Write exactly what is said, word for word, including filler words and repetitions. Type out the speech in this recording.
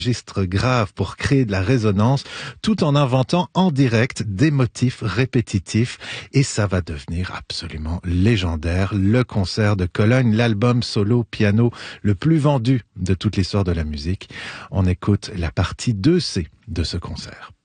registre grave pour créer de la résonance, tout en inventant en direct des motifs répétitifs. Et ça va devenir absolument légendaire. Le concert de Cologne, l'album solo piano le plus vendu de toute l'histoire de la musique. On écoute la partie deux C de ce concert.